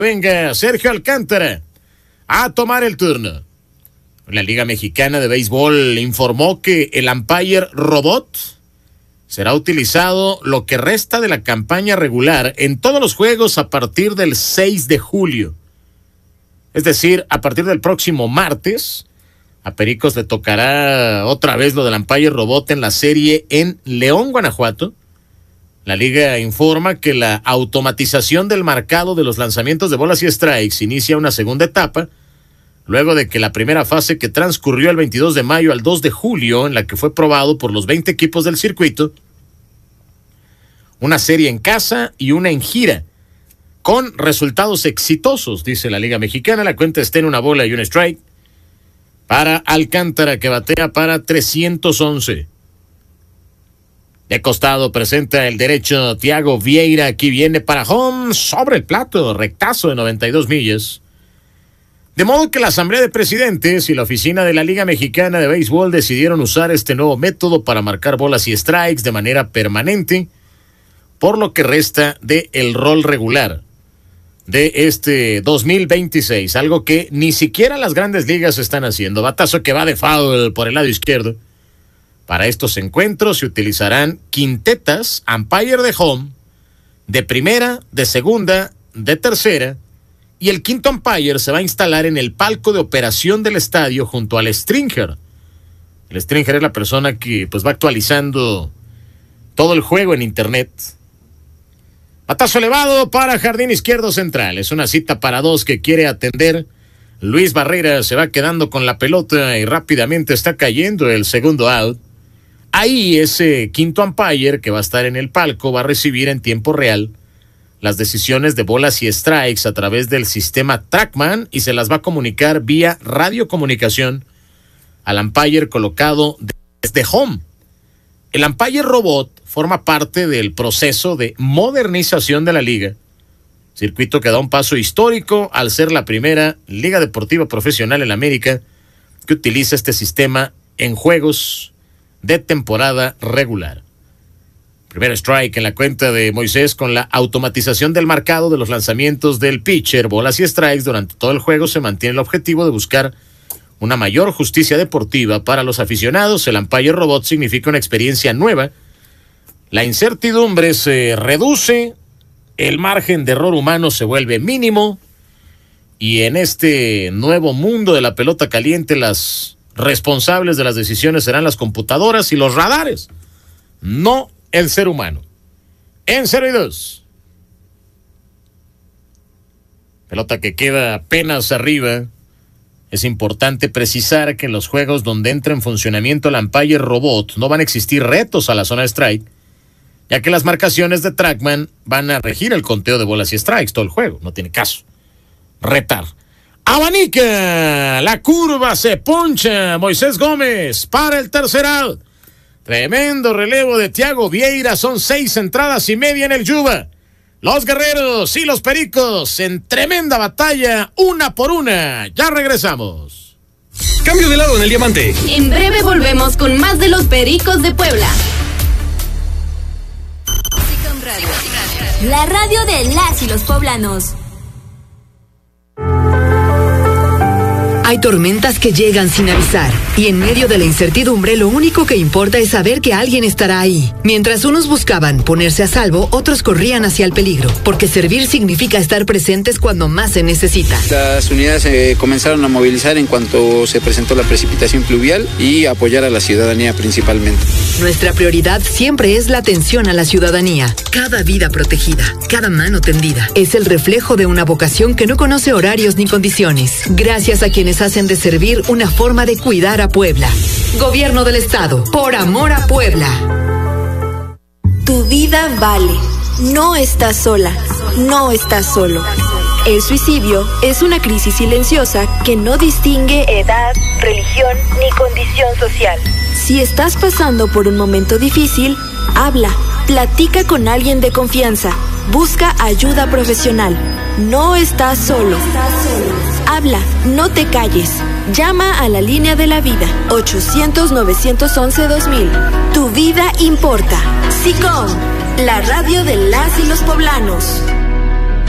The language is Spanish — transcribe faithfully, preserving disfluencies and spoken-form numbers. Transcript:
venga Sergio Alcántara a tomar el turno. La Liga Mexicana de Béisbol informó que el umpire robot será utilizado lo que resta de la campaña regular en todos los juegos a partir del seis de julio. Es decir, a partir del próximo martes, a Pericos le tocará otra vez lo del umpire robot en la serie en León, Guanajuato. La liga informa que la automatización del marcado de los lanzamientos de bolas y strikes inicia una segunda etapa, luego de que la primera fase, que transcurrió el veintidós de mayo al dos de julio, en la que fue probado por los veinte equipos del circuito, una serie en casa y una en gira, con resultados exitosos, dice la Liga Mexicana. La cuenta está en una bola y un strike para Alcántara, que batea para trescientos once. De costado presenta el derecho Thiago Vieira, aquí viene para home, sobre el plato, rectazo de noventa y dos millas. De modo que la Asamblea de Presidentes y la Oficina de la Liga Mexicana de Béisbol decidieron usar este nuevo método para marcar bolas y strikes de manera permanente por lo que resta del rol regular de este dos mil veintiséis, algo que ni siquiera las grandes ligas están haciendo. Batazo que va de foul por el lado izquierdo. Para estos encuentros se utilizarán quintetas, umpire de home, de primera, de segunda, de tercera, y el quinto umpire se va a instalar en el palco de operación del estadio junto al stringer. El stringer es la persona que pues va actualizando todo el juego en internet. Batazo elevado para jardín izquierdo central. Es una cita para dos que quiere atender. Luis Barrera se va quedando con la pelota y rápidamente está cayendo el segundo out. Ahí ese quinto umpire que va a estar en el palco va a recibir en tiempo real las decisiones de bolas y strikes a través del sistema TrackMan y se las va a comunicar vía radiocomunicación al umpire colocado desde home. El umpire robot forma parte del proceso de modernización de la liga, circuito que da un paso histórico al ser la primera liga deportiva profesional en América que utiliza este sistema en juegos de temporada regular. Primer strike en la cuenta de Moisés con la automatización del marcado de los lanzamientos del pitcher, bolas y strikes durante todo el juego. Se mantiene el objetivo de buscar una mayor justicia deportiva para los aficionados. El umpire robot significa una experiencia nueva. La incertidumbre se reduce, el margen de error humano se vuelve mínimo y en este nuevo mundo de la pelota caliente las responsables de las decisiones serán las computadoras y los radares, no el ser humano. En cero y dos. Pelota que queda apenas arriba. Es importante precisar que en los juegos donde entra en funcionamiento el umpire robot no van a existir retos a la zona de strike, ya que las marcaciones de TrackMan van a regir el conteo de bolas y strikes todo el juego. No tiene caso retar. Abanica, la curva se poncha. Moisés Gómez para el tercer out. Tremendo relevo de Thiago Vieira. Son seis entradas y media en el Yuba. Los Guerreros y los Pericos en tremenda batalla, una por una. Ya regresamos. Cambio de lado en el diamante. En breve volvemos con más de los Pericos de Puebla. La radio de las y los poblanos. Hay tormentas que llegan sin avisar y en medio de la incertidumbre lo único que importa es saber que alguien estará ahí. Mientras unos buscaban ponerse a salvo, otros corrían hacia el peligro, porque servir significa estar presentes cuando más se necesita. Las unidades se comenzaron a movilizar en cuanto se presentó la precipitación pluvial y apoyar a la ciudadanía principalmente. Nuestra prioridad siempre es la atención a la ciudadanía. Cada vida protegida, cada mano tendida, es el reflejo de una vocación que no conoce horarios ni condiciones. Gracias a quienes hacen de servir una forma de cuidar a Puebla. Gobierno del Estado, por amor a Puebla. Tu vida vale. No estás sola. No estás solo. El suicidio es una crisis silenciosa que no distingue edad, religión ni condición social. Si estás pasando por un momento difícil, habla, platica con alguien de confianza, busca ayuda profesional. No estás solo. Habla, no te calles. Llama a la línea de la vida, ochocientos, novecientos once, dos mil. Tu vida importa. SICOM, la radio de las y los poblanos.